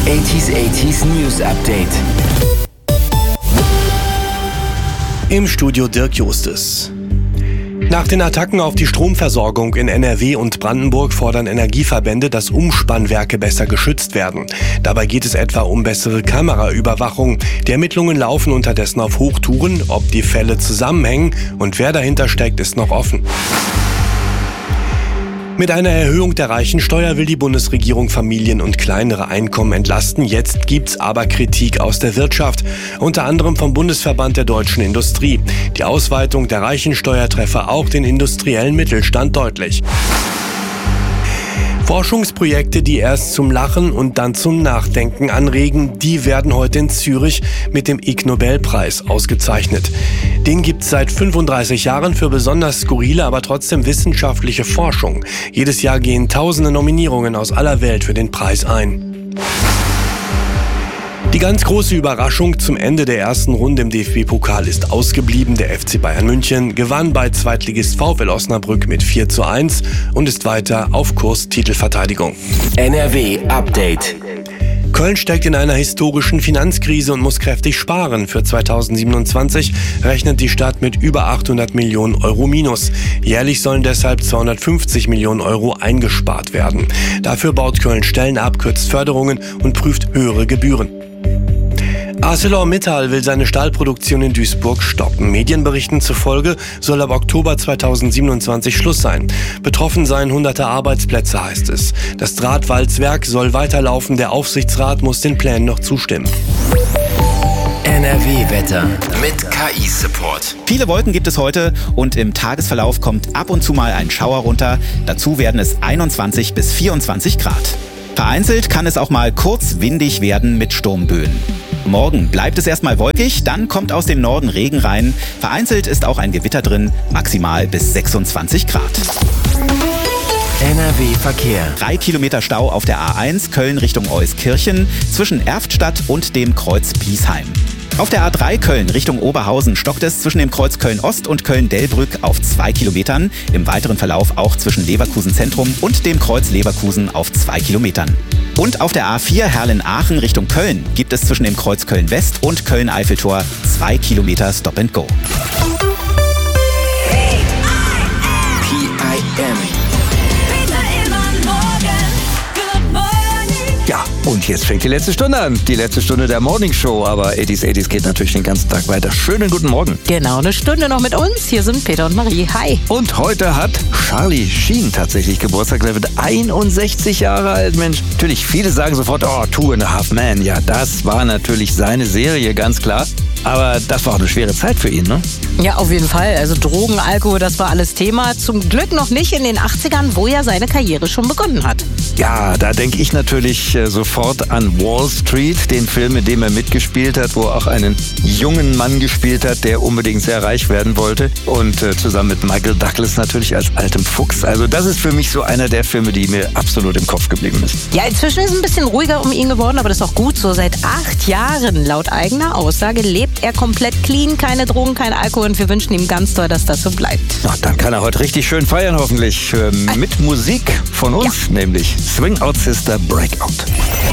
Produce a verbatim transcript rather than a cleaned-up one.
achtziger achtziger News Update. Im Studio Dirk Justus. Nach den Attacken auf die Stromversorgung in N R W und Brandenburg fordern Energieverbände, dass Umspannwerke besser geschützt werden. Dabei geht es etwa um bessere Kameraüberwachung. Die Ermittlungen laufen unterdessen auf Hochtouren. Ob die Fälle zusammenhängen und wer dahinter steckt, ist noch offen. Mit einer Erhöhung der Reichensteuer will die Bundesregierung Familien und kleinere Einkommen entlasten. Jetzt gibt's aber Kritik aus der Wirtschaft, unter anderem vom Bundesverband der deutschen Industrie. Die Ausweitung der Reichensteuer treffe auch den industriellen Mittelstand deutlich. Forschungsprojekte, die erst zum Lachen und dann zum Nachdenken anregen, die werden heute in Zürich mit dem Ig Nobelpreis ausgezeichnet. Den gibt's seit fünfunddreißig Jahren für besonders skurrile, aber trotzdem wissenschaftliche Forschung. Jedes Jahr gehen tausende Nominierungen aus aller Welt für den Preis ein. Die ganz große Überraschung zum Ende der ersten Runde im D F B-Pokal ist ausgeblieben. Der F C Bayern München gewann bei Zweitligist VfL Osnabrück mit vier zu eins und ist weiter auf Kurs Titelverteidigung. N R W Update. Köln steckt in einer historischen Finanzkrise und muss kräftig sparen. Für zweitausendsiebenundzwanzig rechnet die Stadt mit über achthundert Millionen Euro Minus. Jährlich sollen deshalb zweihundertfünfzig Millionen Euro eingespart werden. Dafür baut Köln Stellen ab, kürzt Förderungen und prüft höhere Gebühren. ArcelorMittal will seine Stahlproduktion in Duisburg stoppen. Medienberichten zufolge soll ab Oktober zweitausendsiebenundzwanzig Schluss sein. Betroffen seien hunderte Arbeitsplätze, heißt es. Das Drahtwalzwerk soll weiterlaufen. Der Aufsichtsrat muss den Plänen noch zustimmen. N R W-Wetter mit K I-Support. Viele Wolken gibt es heute und im Tagesverlauf kommt ab und zu mal ein Schauer runter. Dazu werden es einundzwanzig bis vierundzwanzig Grad. Vereinzelt kann es auch mal kurz windig werden mit Sturmböen. Morgen bleibt es erstmal wolkig, dann kommt aus dem Norden Regen rein. Vereinzelt ist auch ein Gewitter drin, maximal bis sechsundzwanzig Grad. N R W-Verkehr. Drei Kilometer Stau auf der A eins Köln Richtung Euskirchen zwischen Erftstadt und dem Kreuz Biesheim. Auf der A drei Köln Richtung Oberhausen stockt es zwischen dem Kreuz Köln-Ost und Köln-Delbrück auf zwei Kilometern. Im weiteren Verlauf auch zwischen Leverkusen Zentrum und dem Kreuz Leverkusen auf zwei Kilometern. Und auf der A vier Herrlen-Aachen Richtung Köln gibt es zwischen dem Kreuz Köln-West und Köln-Eiffeltor zwei Kilometer Stop and Go. P I M. Ja, und jetzt fängt die letzte Stunde an. Die letzte Stunde der Morning Show. Aber achtziger achtziger geht natürlich den ganzen Tag weiter. Schönen guten Morgen. Genau, eine Stunde noch mit uns. Hier sind Peter und Marie. Hi. Und heute hat Charlie Sheen tatsächlich Geburtstag. Der wird einundsechzig Jahre alt, Mensch. Natürlich, viele sagen sofort, oh, Two and a Half Men. Ja, das war natürlich seine Serie, ganz klar. Aber das war auch eine schwere Zeit für ihn, ne? Ja, auf jeden Fall. Also Drogen, Alkohol, das war alles Thema. Zum Glück noch nicht in den achtzigern, wo ja seine Karriere schon begonnen hat. Ja, da denke ich natürlich äh, sofort an Wall Street, den Film, in dem er mitgespielt hat, wo er auch einen jungen Mann gespielt hat, der unbedingt sehr reich werden wollte. Und äh, zusammen mit Michael Douglas natürlich als altem Fuchs. Also das ist für mich so einer der Filme, die mir absolut im Kopf geblieben ist. Ja, inzwischen ist es ein bisschen ruhiger um ihn geworden, aber das ist auch gut so. Seit acht Jahren, laut eigener Aussage, lebt er komplett clean, keine Drogen, kein Alkohol und wir wünschen ihm ganz doll, dass das so bleibt. Na, dann kann er heute richtig schön feiern, hoffentlich. Äh, mit Musik von uns, ja. Nämlich Swing Out Sister Breakout.